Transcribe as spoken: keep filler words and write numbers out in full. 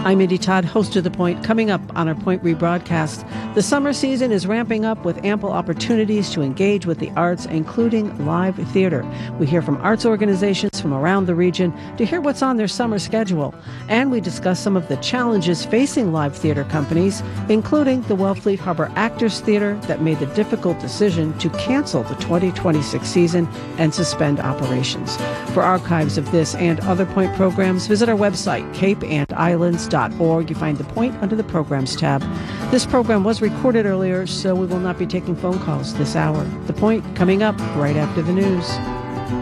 I'm Mindy Todd, host of The Point. Coming up on our Point rebroadcast, the summer season is ramping up with ample opportunities to engage with the arts, including live theater. We hear from arts organizations from around the region to hear what's on their summer schedule. And we discuss some of the challenges facing live theater companies, including the Wellfleet Harbor Actors Theater that made the difficult decision to cancel the twenty twenty-six season and suspend operations. For archives of this and other Point programs, visit our website, cape and islands dot org. You find The Point under the Programs tab. This program was recorded earlier, so we will not be taking phone calls this hour. The Point coming up right after the news.